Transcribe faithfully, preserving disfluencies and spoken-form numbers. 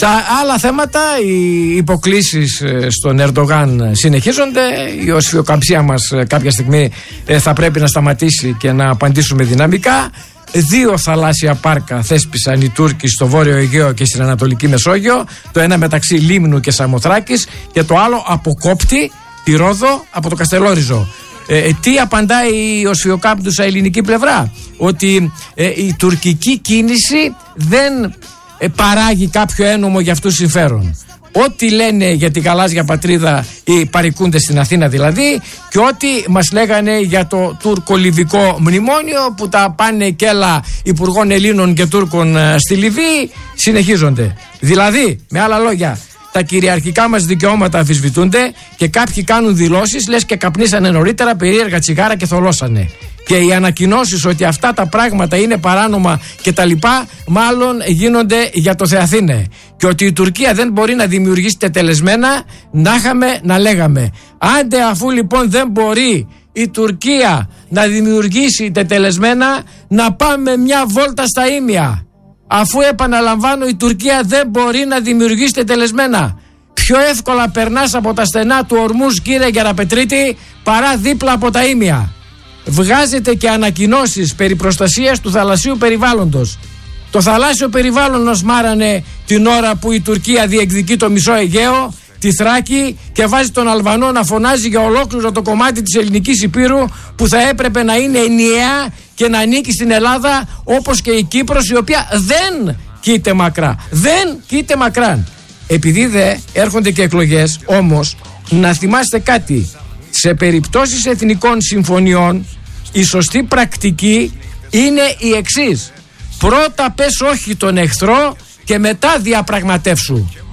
Στα άλλα θέματα, οι υποκλίσεις στον Ερντογάν συνεχίζονται. Η οσφιοκαμψία μας κάποια στιγμή θα πρέπει να σταματήσει και να απαντήσουμε δυναμικά. Δύο θαλάσσια πάρκα θέσπισαν οι Τούρκοι στο Βόρειο Αιγαίο και στην Ανατολική Μεσόγειο. Το ένα μεταξύ Λίμνου και Σαμοθράκης και το άλλο αποκόπτει τη Ρόδο από το Καστελόριζο. Ε, τι απαντάει η οσφιοκάμπτουσα ελληνική πλευρά? Ότι ε, η τουρκική κίνηση δεν ε, παράγει κάποιο ένομο για αυτούς συμφέρον. Ό,τι λένε για την γαλάζια πατρίδα οι παρικούντες στην Αθήνα δηλαδή, και ό,τι μας λέγανε για το τουρκο-λιβικό μνημόνιο που τα πάνε και έλα υπουργών Ελλήνων και Τούρκων στη Λιβύη συνεχίζονται. Δηλαδή, με άλλα λόγια, τα κυριαρχικά μας δικαιώματα αμφισβητούνται και κάποιοι κάνουν δηλώσεις λες και καπνίσανε νωρίτερα περίεργα τσιγάρα και θολώσανε. Και οι ανακοινώσεις ότι αυτά τα πράγματα είναι παράνομα και τα λοιπά μάλλον γίνονται για το Θεαθήνε. Και ότι η Τουρκία δεν μπορεί να δημιουργήσει τετελεσμένα, να είχαμε να λέγαμε. Άντε, αφού λοιπόν δεν μπορεί η Τουρκία να δημιουργήσει τετελεσμένα, να πάμε μια βόλτα στα ίμια. Αφού επαναλαμβάνω, η Τουρκία δεν μπορεί να δημιουργήσει τετελεσμένα. Πιο εύκολα περνάς από τα στενά του Ορμούζ, κύριε Γεραπετρίτη, παρά δίπλα από τα ίμια. Βγάζετε και ανακοινώσεις περί προστασίας του θαλασσίου περιβάλλοντος. Το θαλάσσιο περιβάλλον μας μάρανε την ώρα που η Τουρκία διεκδικεί το μισό Αιγαίο, τη Θράκη, και βάζει τον Αλβανό να φωνάζει για ολόκληρο το κομμάτι της ελληνικής Ηπείρου που θα έπρεπε να είναι ενιαία και να ανήκει στην Ελλάδα, όπως και η Κύπρος, η οποία δεν κοίται μακρά. Δεν κοίται μακράν. Επειδή δε έρχονται και εκλογές, όμως να θυμάστε κάτι. Σε περιπτώσεις εθνικών συμφωνιών η σωστή πρακτική είναι η εξής: πρώτα πες όχι τον εχθρό και μετά διαπραγματεύσου.